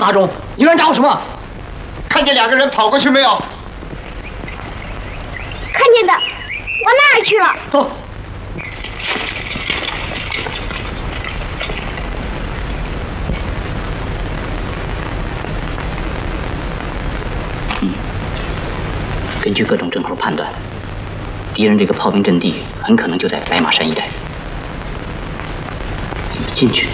阿忠，你乱找什么？ 看见2个人跑过去没有？ 看见的，往那儿去了。 走。根据各种证头判断，敌人这个炮兵阵地很可能就在白马山一带。怎么进去？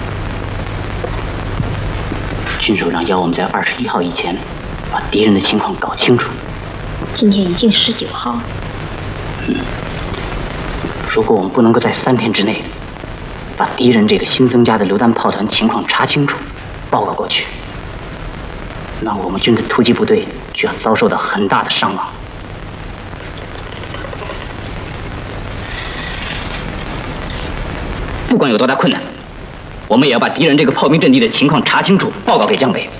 郡首长要我们在21号以前把敌人的情况搞清楚。 今天已经19号。 如果我们不能够在3天之内把敌人这个新增加的榴弹炮团情况查清楚，报告过去，那我们军的突击部队就要遭受到很大的伤亡。不管有多大困难，我们也要把敌人这个炮兵阵地的情况查清楚，报告给江北。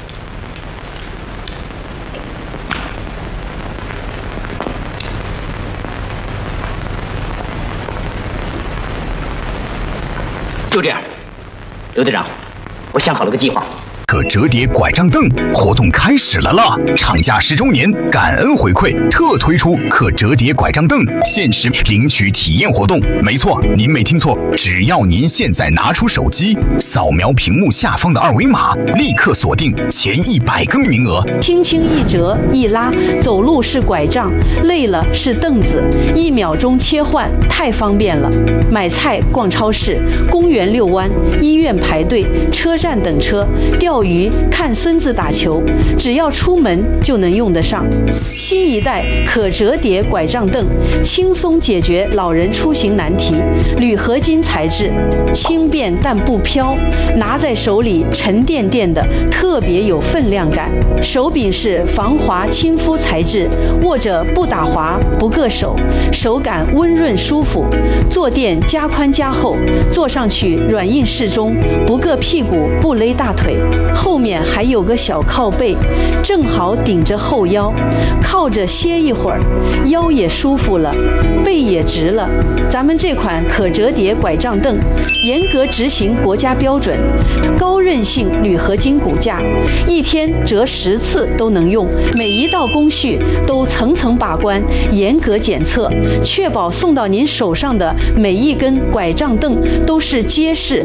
就这样，刘队长，我想好了个计划。 可折叠拐杖凳活动开始了啦！厂家10周年感恩回馈，特推出可折叠拐杖凳限时领取体验活动。没错，您没听错，只要您现在拿出手机，扫描屏幕下方的2维码，立刻锁定前100个名额。 轻轻一折一拉，走路是拐杖，累了是凳子，1秒钟切换，太方便了。买菜、逛超市、公园遛弯、医院排队、车站等车、钓鱼、看孙子打球，只要出门就能用得上。新一代可折叠拐杖凳，轻松解决老人出行难题。铝合金材质，轻便但不飘，拿在手里沉甸甸的，特别有分量感。手柄是防滑亲肤材质，握着不打滑不硌手，手感温润舒服。坐垫加宽加厚，坐上去软硬适中，不硌屁股不勒大腿。后面还有个小靠背，正好顶着后腰，靠着歇一会儿，腰也舒服了，背也直了。咱们这款可折叠拐杖凳严格执行国家标准，高韧性铝合金骨架，1天折10次都能用，每一道工序都层层把关，严格检测，确保送到您手上的每一根拐杖凳都是结实